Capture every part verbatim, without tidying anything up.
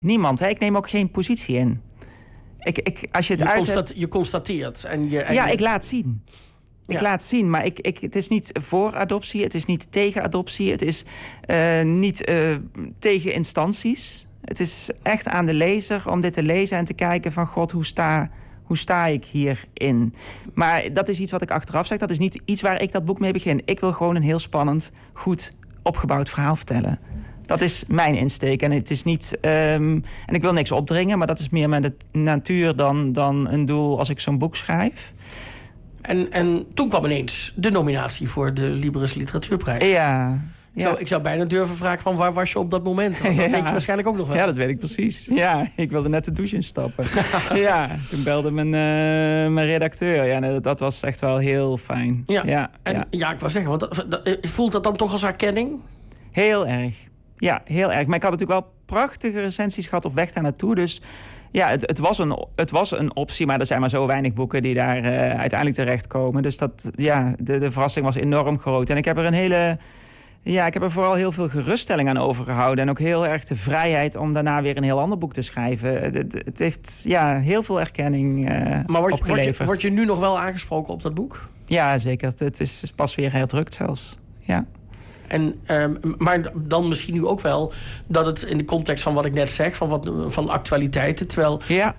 Niemand. Hè? Ik neem ook geen positie in. Ik, ik, als je het je, uit constat, hebt... je constateert. En je, en ja, je... ik laat zien. Ik ja. laat zien, maar ik, ik, het is niet voor adoptie. Het is niet tegen adoptie. Het is uh, niet uh, tegen instanties. Het is echt aan de lezer om dit te lezen en te kijken van... God, hoe sta, hoe sta ik hierin? Maar dat is iets wat ik achteraf zeg. Dat is niet iets waar ik dat boek mee begin. Ik wil gewoon een heel spannend, goed opgebouwd verhaal vertellen. Dat is mijn insteek. En het is niet. Um, en ik wil niks opdringen, maar dat is meer met de natuur dan, dan een doel als ik zo'n boek schrijf. En, en toen kwam ineens de nominatie voor de Libris Literatuurprijs. Ja. Ja. Zo, ik zou bijna durven vragen van waar was je op dat moment? Want dat ja. weet je waarschijnlijk ook nog wel. Ja, dat weet ik precies. Ja, ik wilde net de douche instappen. ja, toen belde mijn, uh, mijn redacteur. Ja, nee, dat, dat was echt wel heel fijn. Ja, ja, en, ja. ja ik wou zeggen, want dat, dat, voelt dat dan toch als herkenning? Heel erg. Ja, heel erg. Maar ik had natuurlijk wel prachtige recensies gehad op weg daar naartoe. Dus ja, het, het, was een, het was een optie, maar er zijn maar zo weinig boeken die daar uh, uiteindelijk terechtkomen. Dus dat, ja, de, de verrassing was enorm groot. En ik heb er een hele... Ja, ik heb er vooral heel veel geruststelling aan overgehouden. En ook heel erg de vrijheid om daarna weer een heel ander boek te schrijven. Het, het, het heeft ja, heel veel erkenning uh, maar word, opgeleverd. Word je, word je nu nog wel aangesproken op dat boek? Ja, zeker. Het, het is pas weer herdrukt zelfs. Ja. En, um, maar dan misschien nu ook wel dat het in de context van wat ik net zeg, van, wat, van actualiteiten. Terwijl ja.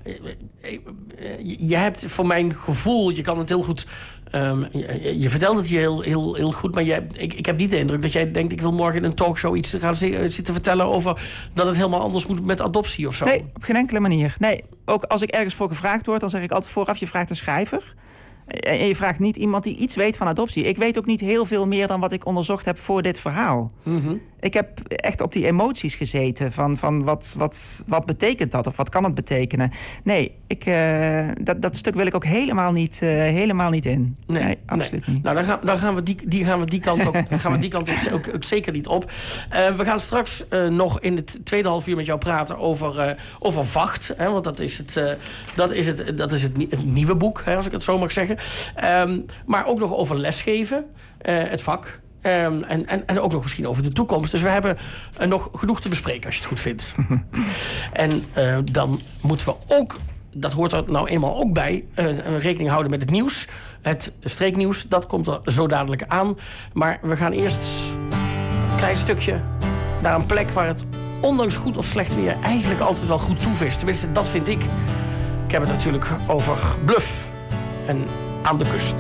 je, je hebt voor mijn gevoel, je kan het heel goed. Um, je, je vertelt het hier heel, heel, heel goed, maar je, ik, ik heb niet de indruk dat jij denkt, ik wil morgen in een talkshow iets gaan zitten vertellen over dat het helemaal anders moet met adoptie of zo. Nee, op geen enkele manier. Nee, ook als ik ergens voor gevraagd word, dan zeg ik altijd vooraf, je vraagt een schrijver. En je vraagt niet iemand die iets weet van adoptie. Ik weet ook niet heel veel meer dan wat ik onderzocht heb voor dit verhaal. Mm-hmm. Ik heb echt op die emoties gezeten van, van wat, wat, wat betekent dat of wat kan het betekenen. Nee, ik, uh, dat, dat stuk wil ik ook helemaal niet, uh, helemaal niet in. Nee, nee absoluut nee. niet. Nou, dan gaan, dan gaan we die, die, gaan we die kant ook, gaan we die kant ook, ook, ook zeker niet op. Uh, we gaan straks uh, nog in het tweede half uur met jou praten over, uh, over Vacht. Hè, want dat is het, uh, dat is het, dat is het, het nieuwe boek, hè, als ik het zo mag zeggen. Um, maar ook nog over lesgeven, uh, het vak. Um, en, en, en ook nog misschien over de toekomst. Dus we hebben uh, nog genoeg te bespreken als je het goed vindt. En uh, dan moeten we ook, dat hoort er nou eenmaal ook bij, uh, rekening houden met het nieuws. Het streeknieuws, dat komt er zo dadelijk aan. Maar we gaan eerst een klein stukje naar een plek waar het ondanks goed of slecht weer eigenlijk altijd wel goed toevist. Tenminste, dat vind ik. Ik heb het natuurlijk over Bluff en aan de kust.